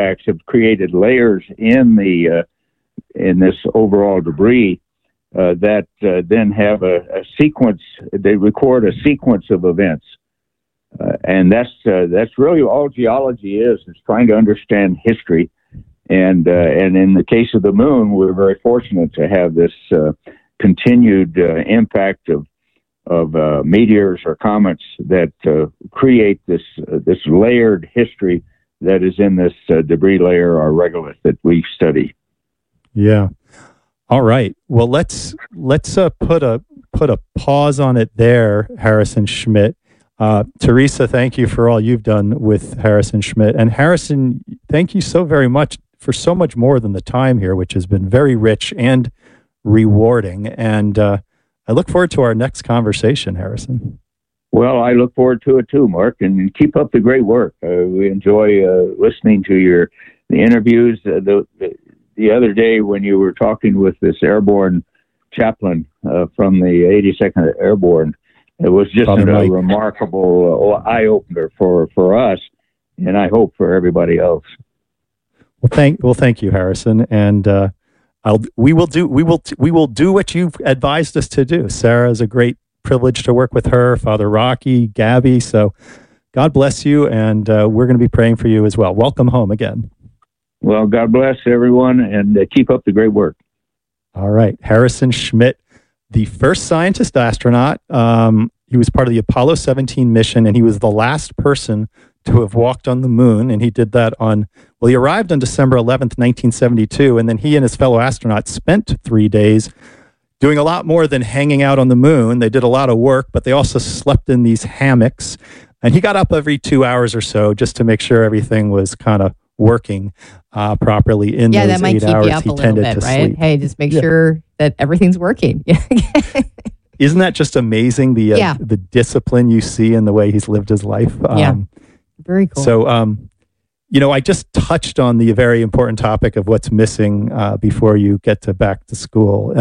impacts have created layers in this overall debris that then have a sequence. They record a sequence of events, and that's really all geology is trying to understand history. And in the case of the moon, we're very fortunate to have this continued impact of meteors or comets that create this layered history that is in this debris layer or regolith that we study. Yeah. All right. Well, let's put a pause on it there, Harrison Schmitt. Teresa, thank you for all you've done with Harrison Schmitt. And Harrison, thank you so very much for so much more than the time here, which has been very rich and rewarding. And I look forward to our next conversation, Harrison. Well, I look forward to it too, Mark, and keep up the great work. We enjoy listening to the interviews. The other day when you were talking with this airborne chaplain from the 82nd Airborne, it was just a remarkable eye-opener for us, and I hope for everybody else. Well, thank you, Harrison, and we will do what you've advised us to do. Sarah is a great privilege to work with her, Father Rocky, Gabby. So, God bless you, and we're going to be praying for you as well. Welcome home again. Well, God bless everyone, and keep up the great work. All right, Harrison Schmitt, the first scientist astronaut. He was part of the Apollo 17 mission, and he was the last person to have walked on the moon, and he did that he arrived on December 11th, 1972, and then he and his fellow astronauts spent 3 days doing a lot more than hanging out on the moon. They did a lot of work, but they also slept in these hammocks, and he got up every 2 hours or so just to make sure everything was kind of working properly in those 8 hours. That might keep you up a little bit, right? Sleep. Hey, just make sure that everything's working. Isn't that just amazing, the discipline you see in the way he's lived his life? Very cool. So, I just touched on the very important topic of what's missing before you get back to school.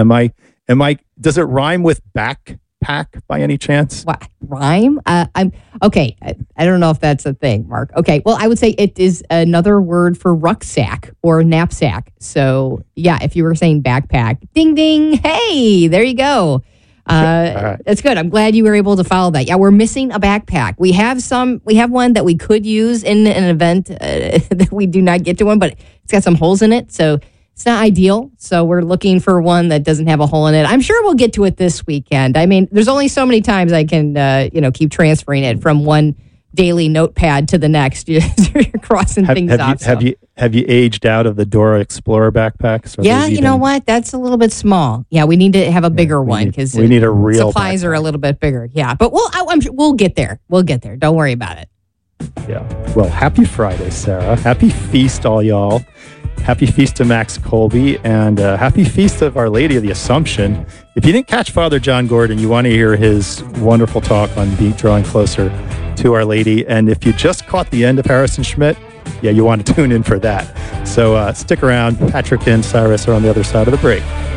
Does it rhyme with backpack by any chance? What, rhyme? I'm okay. I don't know if that's a thing, Mark. Okay. Well, I would say it is another word for rucksack or knapsack. So yeah, if you were saying backpack, ding, ding. Hey, there you go. Right. That's good. I'm glad you were able to follow that. Yeah, we're missing a backpack. We have one that we could use in an event that we do not get to one, but it's got some holes in it. So it's not ideal. So we're looking for one that doesn't have a hole in it. I'm sure we'll get to it this weekend. I mean, there's only so many times I can, keep transferring it from one daily notepad to the next. You're crossing things off. Have you aged out of the Dora Explorer backpacks? Yeah, you know what? That's a little bit small. Yeah, we need to have a bigger one because we need a real supplies backpack. Are a little bit bigger. Yeah, but I'm sure we'll get there. We'll get there. Don't worry about it. Yeah. Well, happy Friday, Sarah. Happy feast, all y'all. Happy feast to Max Colby, and happy feast of Our Lady of the Assumption. If you didn't catch Father John Gordon, you want to hear his wonderful talk on drawing closer to Our Lady. And if you just caught the end of Harrison Schmitt, you want to tune in for that. So stick around. Patrick and Cyrus are on the other side of the break.